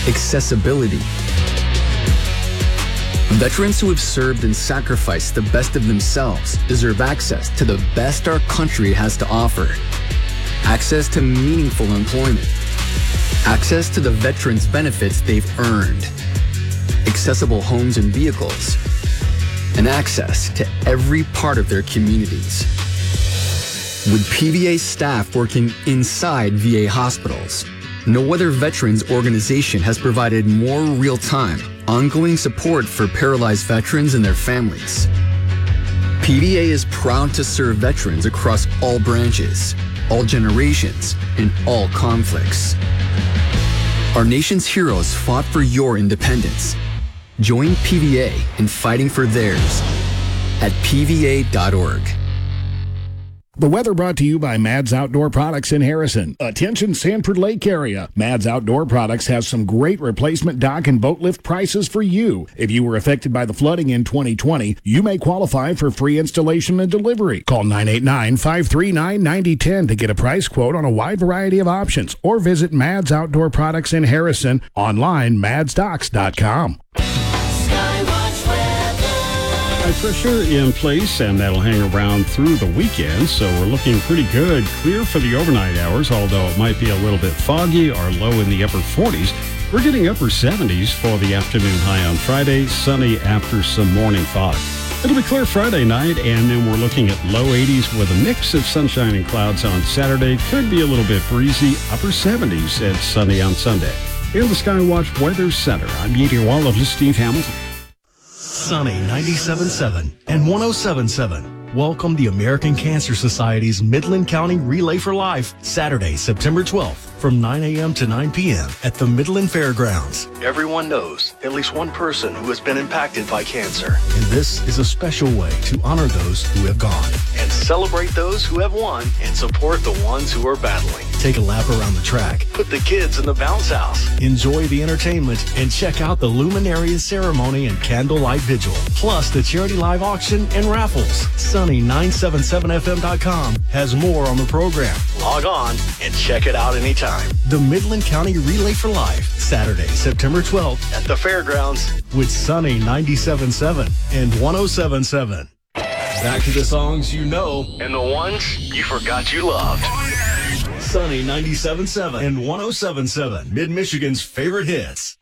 accessibility. Veterans who have served and sacrificed the best of themselves deserve access to the best our country has to offer. Access to meaningful employment. Access to the veterans' benefits they've earned. Accessible homes and vehicles. And access to every part of their communities. With PVA staff working inside VA hospitals, no other veterans organization has provided more real-time, ongoing support for paralyzed veterans and their families. PVA is proud to serve veterans across all branches, all generations, and all conflicts. Our nation's heroes fought for your independence. Join PVA in fighting for theirs at pva.org. The weather brought to you by Mads Outdoor Products in Harrison. Attention Sanford Lake area. Mads Outdoor Products has some great replacement dock and boat lift prices for you. If you were affected by the flooding in 2020, you may qualify for free installation and delivery. Call 989-539-9010 to get a price quote on a wide variety of options, or visit Mads Outdoor Products in Harrison online, madsdocks.com. Pressure in place, and that'll hang around through the weekend, so we're looking pretty good. Clear for the overnight hours, although it might be a little bit foggy. Our low in the upper 40s. We're getting upper 70s for the afternoon high on Friday, sunny after some morning fog. It'll be clear Friday night, and then we're looking at low 80s with a mix of sunshine and clouds on Saturday. Could be a little bit breezy, upper 70s and sunny on Sunday. In the Skywatch Weather Center, I'm meteorologist Steve Hamilton. Sunny 97.7 and 107.7 welcome the American Cancer Society's Midland County Relay for Life, Saturday, September 12th from 9 a.m. to 9 p.m. at the Midland Fairgrounds. Everyone knows at least one person who has been impacted by cancer, and this is a special way to honor those who have gone and celebrate those who have won and support the ones who are battling. Take a lap around the track, put the kids in the bounce house, enjoy the entertainment, and check out the Luminaria ceremony and candlelight vigil, plus the charity live auction and raffles. Sunny977fm.com has more on the program. Log on and check it out anytime. The Midland County Relay for Life, Saturday, September 12th at the Fairgrounds with Sunny 97.7 and 107.7. Back to the songs you know and the ones you forgot you loved. Sunny 97.7 and 107.7, Mid-Michigan's favorite hits.